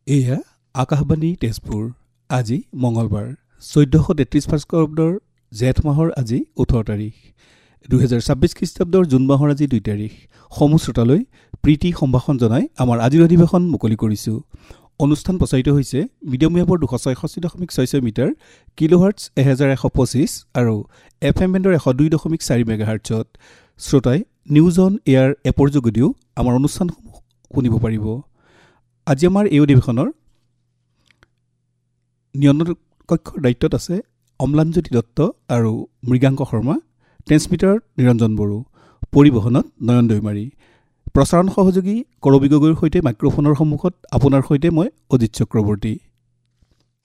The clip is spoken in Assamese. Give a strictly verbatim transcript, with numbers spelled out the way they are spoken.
এয়া আকাশবাণী তেজপুৰ। আজি মঙলবাৰ চৈধ্যশ তেত্ৰিছ খ্ৰীষ্টাব্দৰ জেঠ মাহৰ আজি ওঠৰ তাৰিখ, দুহেজাৰ ছাব্বিছ খ্ৰীষ্টাব্দৰ জুন মাহৰ আজি দুই তাৰিখ। সমূহ শ্ৰোতালৈ প্ৰীতি সম্ভাষণ জনাই আমাৰ আজিৰ অধিৱেশন মুকলি কৰিছোঁ। অনুষ্ঠান প্ৰচাৰিত হৈছে মিডিয়াম ৱেভৰ দুশ ছয়ষষ্ঠি দশমিক ছয় ছয় মিটাৰ, কিলোহাৰ্টছ এহেজাৰ এশ পঁচিছ আৰু এফ এম বেণ্ডৰ এশ দুই দশমিক চাৰি মেগাহাৰ্টছত। শ্ৰোতাই নিউজ অন এয়াৰ এপৰ যোগেদিও আমাৰ অনুষ্ঠানসমূহ শুনিব পাৰিব। আজি আমাৰ এই অধিৱেশনৰ নিয়ন্ত্ৰণ কক্ষৰ দায়িত্বত আছে অম্লানজ্যোতি দত্ত আৰু মৃগাংক শৰ্মা, ট্ৰেন্সমিটাৰত নিৰঞ্জন বড়ো, পৰিবহণত নয়ন দৈমাৰী, প্ৰচাৰণ সহযোগী কৰবী গগৈৰ সৈতে মাইক্ৰফোনৰ সন্মুখত আপোনাৰ সৈতে মই অজিত চক্ৰৱৰ্তী।